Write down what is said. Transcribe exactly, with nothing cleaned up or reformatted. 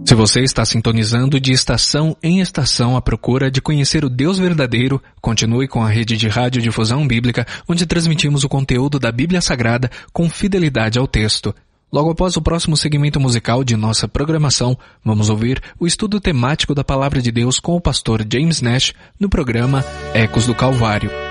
Se você está sintonizando de estação em estação à procura de conhecer o Deus verdadeiro, continue com a rede de radiodifusão bíblica, onde transmitimos o conteúdo da Bíblia Sagrada com fidelidade ao texto. Logo após o próximo segmento musical de nossa programação, vamos ouvir o estudo temático da Palavra de Deus com o pastor James Nash no programa Ecos do Calvário.